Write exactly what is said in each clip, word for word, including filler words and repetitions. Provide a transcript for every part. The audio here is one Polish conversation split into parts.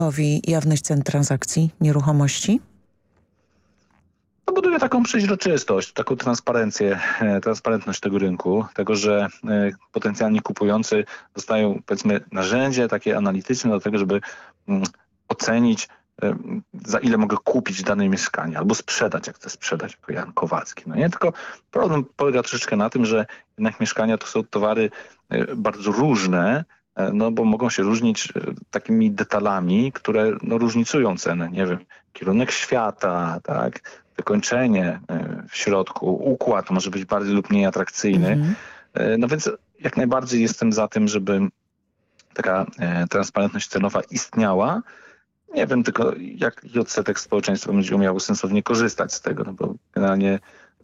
Jawność cen transakcji nieruchomości? To buduje taką przeźroczystość, taką transparencję, transparentność tego rynku, tego, że potencjalni kupujący dostają, powiedzmy, narzędzie takie analityczne do tego, żeby ocenić, za ile mogę kupić dane mieszkanie albo sprzedać, jak chcę sprzedać, jako Jan Kowalski. No nie? Tylko problem polega troszeczkę na tym, że jednak mieszkania to są towary bardzo różne, no bo mogą się różnić takimi detalami, które no, różnicują cenę. Nie wiem, kierunek świata, tak, wykończenie w środku, układ może być bardziej lub mniej atrakcyjny. Mhm. No więc jak najbardziej jestem za tym, żeby taka transparentność cenowa istniała. Nie wiem tylko, jaki odsetek społeczeństwa będzie umiało sensownie korzystać z tego, no bo generalnie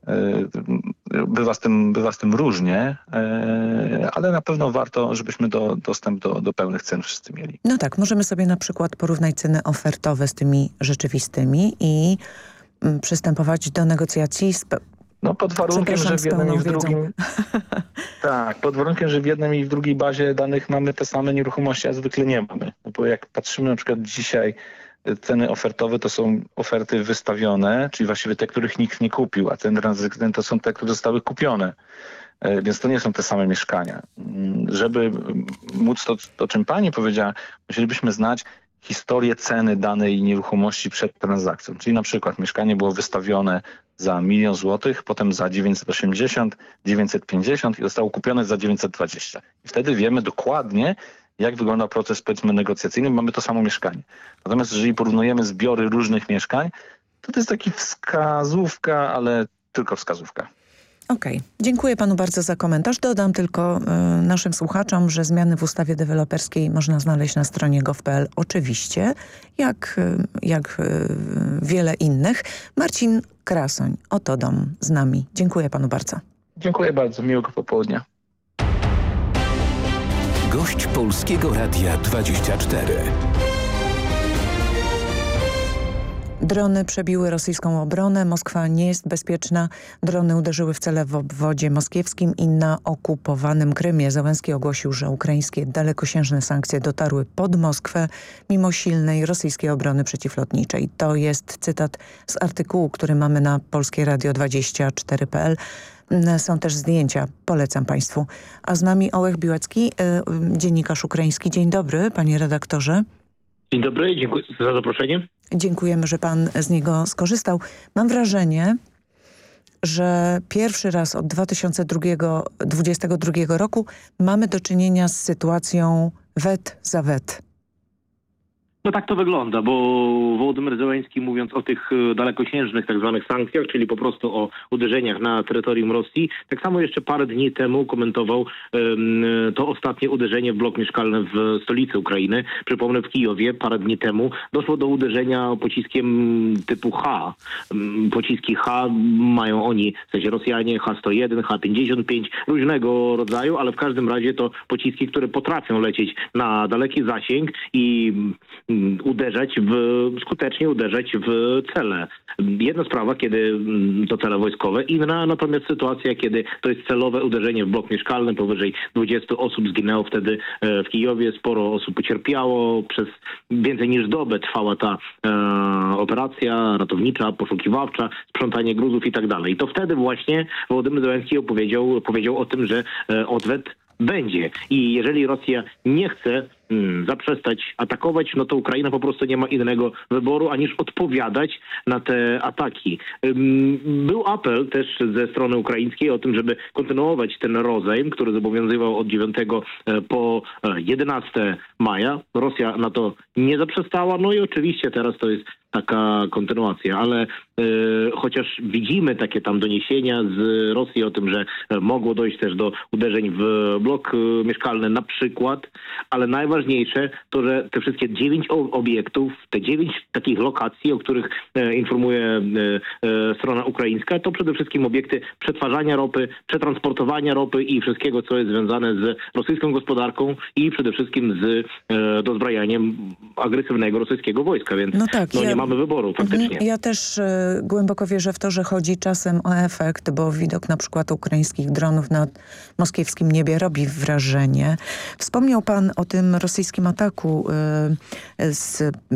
bywa z tym, bywa z tym różnie, ale na pewno warto, żebyśmy do, dostęp do, do pełnych cen wszyscy mieli. No tak, możemy sobie na przykład porównać ceny ofertowe z tymi rzeczywistymi i przystępować do negocjacji z... No pod warunkiem, że w jednym i w drugim... Tak, pod warunkiem, że w jednej i w drugiej bazie danych mamy te same nieruchomości, a zwykle nie mamy. No bo jak patrzymy na przykład dzisiaj, ceny ofertowe to są oferty wystawione, czyli właściwie te, których nikt nie kupił, a ceny transakcyjne to są te, które zostały kupione. Więc to nie są te same mieszkania. Żeby móc to, o czym pani powiedziała, musielibyśmy znać historię ceny danej nieruchomości przed transakcją. Czyli na przykład mieszkanie było wystawione za milion złotych, potem za dziewięćset osiemdziesiąt, dziewięćset pięćdziesiąt i zostało kupione za dziewięćset dwadzieścia. I wtedy wiemy dokładnie, jak wygląda proces, powiedzmy, negocjacyjny. Mamy to samo mieszkanie. Natomiast jeżeli porównujemy zbiory różnych mieszkań, to to jest taki wskazówka, ale tylko wskazówka. Okej. Okay. Dziękuję panu bardzo za komentarz. Dodam tylko y, naszym słuchaczom, że zmiany w ustawie deweloperskiej można znaleźć na stronie gov kropka p l. Oczywiście, jak, y, jak y, wiele innych. Marcin Krasoń, Oto Dom z nami. Dziękuję panu bardzo. Dziękuję bardzo. Miłego popołudnia. Gość Polskiego Radia dwadzieścia cztery. Drony przebiły rosyjską obronę. Moskwa nie jest bezpieczna. Drony uderzyły w cele w obwodzie moskiewskim i na okupowanym Krymie. Zełenski ogłosił, że ukraińskie dalekosiężne sankcje dotarły pod Moskwę mimo silnej rosyjskiej obrony przeciwlotniczej. To jest cytat z artykułu, który mamy na polskie radio dwadzieścia cztery kropka p l. Są też zdjęcia. Polecam państwu. A z nami Ołech Biłacki, yy, dziennikarz ukraiński. Dzień dobry, panie redaktorze. Dzień dobry, dziękuję za zaproszenie. Dziękujemy, że pan z niego skorzystał. Mam wrażenie, że pierwszy raz od dwa tysiące dwudziestego drugiego roku mamy do czynienia z sytuacją wet za wet. No tak to wygląda, bo Wołodymyr Zełenski, mówiąc o tych dalekosiężnych tak zwanych sankcjach, czyli po prostu o uderzeniach na terytorium Rosji, tak samo jeszcze parę dni temu komentował um, to ostatnie uderzenie w blok mieszkalny w stolicy Ukrainy. Przypomnę, w Kijowie parę dni temu doszło do uderzenia pociskiem typu H. Um, pociski H mają oni, w sensie Rosjanie, H sto jeden, H pięćdziesiąt pięć, różnego rodzaju, ale w każdym razie to pociski, które potrafią lecieć na daleki zasięg i uderzać w, skutecznie uderzać w cele. Jedna sprawa, kiedy to cele wojskowe, inna natomiast sytuacja, kiedy to jest celowe uderzenie w blok mieszkalny, powyżej dwudziestu osób zginęło wtedy w Kijowie, sporo osób ucierpiało, przez więcej niż dobę trwała ta e, operacja ratownicza, poszukiwawcza, sprzątanie gruzów i tak dalej. I to wtedy właśnie Wołodymyr Zełenski opowiedział, powiedział o tym, że e, odwet będzie. I jeżeli Rosja nie chce hmm, zaprzestać atakować, no to Ukraina po prostu nie ma innego wyboru, aniż odpowiadać na te ataki. Um, był apel też ze strony ukraińskiej o tym, żeby kontynuować ten rozejm, który zobowiązywał od dziewiątego po jedenastego maja. Rosja na to nie zaprzestała, no i oczywiście teraz to jest taka kontynuacja, ale y, chociaż widzimy takie tam doniesienia z Rosji o tym, że mogło dojść też do uderzeń w blok y, mieszkalny na przykład, ale najważniejsze to, że te wszystkie dziewięć obiektów, te dziewięć takich lokacji, o których e, informuje e, e, strona ukraińska, to przede wszystkim obiekty przetwarzania ropy, przetransportowania ropy i wszystkiego, co jest związane z rosyjską gospodarką i przede wszystkim z e, dozbrajaniem agresywnego rosyjskiego wojska, więc no, tak, no, ja... nie mamy wyboru faktycznie. Ja też y, głęboko wierzę w to, że chodzi czasem o efekt, bo widok na przykład ukraińskich dronów nad moskiewskim niebie robi wrażenie. Wspomniał pan o tym rosyjskim ataku z